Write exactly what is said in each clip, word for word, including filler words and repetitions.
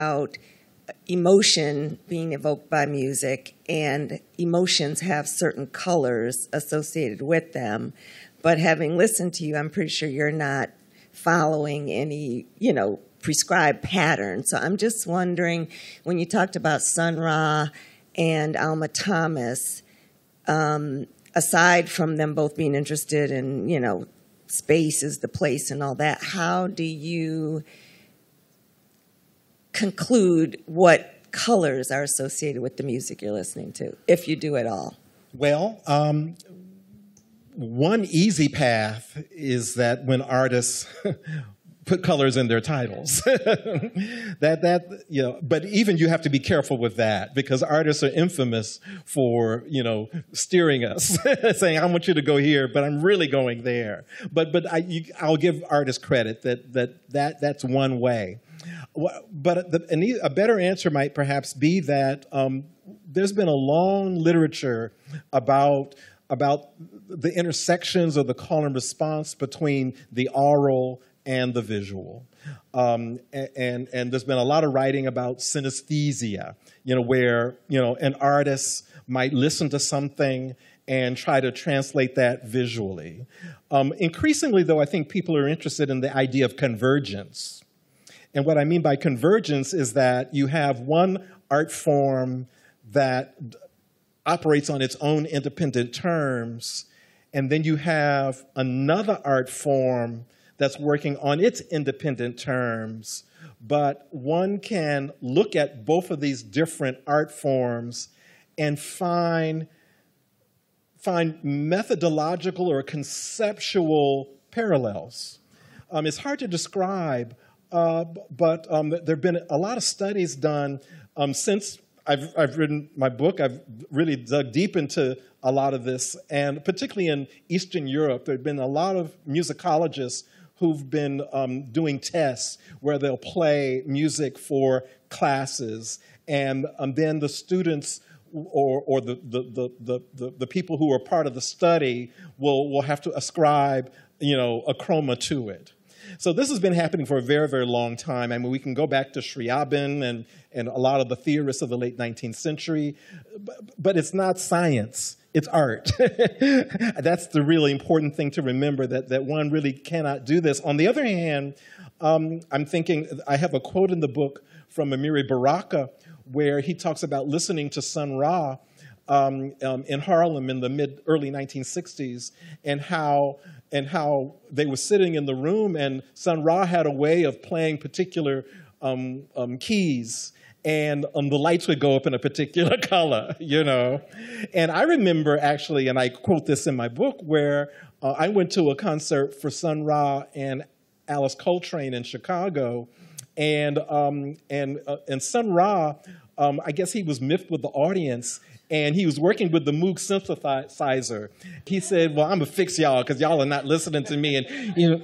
about emotion being evoked by music, and emotions have certain colors associated with them. But having listened to you, I'm pretty sure you're not following any, you know, prescribed pattern. So I'm just wondering, when you talked about Sun Ra and Alma Thomas, um, aside from them both being interested in, you know, space is the place and all that, how do you conclude what colors are associated with the music you're listening to, if you do at all? Well, um, one easy path is that when artists put colors in their titles, that that you know. But even you have to be careful with that, because artists are infamous for you know steering us, saying I want you to go here, but I'm really going there. But but I, you, I'll give artists credit that that that that's one way. But the, a better answer might perhaps be that um, there's been a long literature about about the intersections of the call and response between the aural and the visual. Um, and, and there's been a lot of writing about synesthesia, you know, where, you know, an artist might listen to something and try to translate that visually. Um, increasingly, though, I think people are interested in the idea of convergence. And what I mean by convergence is that you have one art form that operates on its own independent terms, and then you have another art form that's working on its independent terms, but one can look at both of these different art forms and find, find methodological or conceptual parallels. Um, it's hard to describe, uh, but um, there have been a lot of studies done um, since I've, I've written my book. I've really dug deep into a lot of this, and particularly in Eastern Europe, there have been a lot of musicologists who've been um, doing tests where they'll play music for classes, and um, then the students or, or the, the, the, the, the people who are part of the study will, will have to ascribe, you know, a chroma to it. So this has been happening for a very, very long time. I mean, we can go back to Scriabin and, and a lot of the theorists of the late nineteenth century, but, but it's not science, it's art. That's the really important thing to remember, that, that one really cannot do this. On the other hand, um, I'm thinking, I have a quote in the book from Amiri Baraka where he talks about listening to Sun Ra um, um, in Harlem in the mid, early nineteen sixties, and how and how they were sitting in the room, and Sun Ra had a way of playing particular um, um, keys, and um, the lights would go up in a particular color, you know. And I remember actually, and I quote this in my book, where uh, I went to a concert for Sun Ra and Alice Coltrane in Chicago, and um, and uh, and Sun Ra, um, I guess he was miffed with the audience, and he was working with the Moog synthesizer. He said, well, I'm going to fix y'all because y'all are not listening to me. And, you know,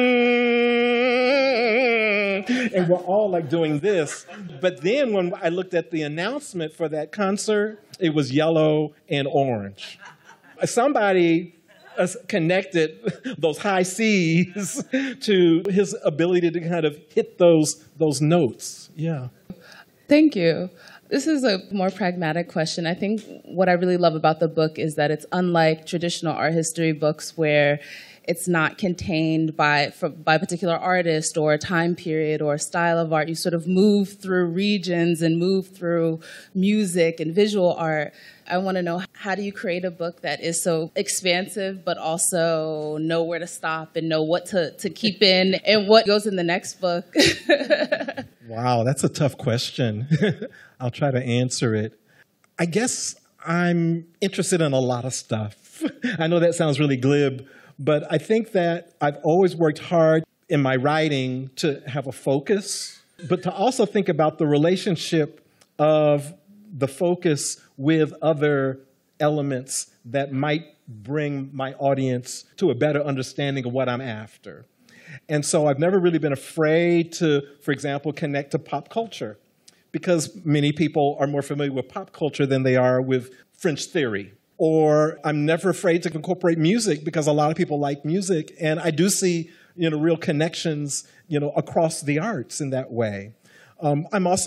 mm, and we're all like doing this. But then when I looked at the announcement for that concert, it was yellow and orange. Somebody connected those high C's to his ability to kind of hit those, those notes. Yeah. Thank you. This is a more pragmatic question. I think what I really love about the book is that it's unlike traditional art history books where it's not contained by, for, by a particular artist or a time period or a style of art. You sort of move through regions and move through music and visual art. I want to know, how do you create a book that is so expansive but also know where to stop and know what to, to keep in and what goes in the next book? Wow, that's a tough question. I'll try to answer it. I guess I'm interested in a lot of stuff. I know that sounds really glib, but I think that I've always worked hard in my writing to have a focus, but to also think about the relationship of the focus with other elements that might bring my audience to a better understanding of what I'm after. And so I've never really been afraid to, for example, connect to pop culture, because many people are more familiar with pop culture than they are with French theory. Or I'm never afraid to incorporate music, because a lot of people like music, and I do see, you know, real connections, you know, across the arts in that way. Um, I'm also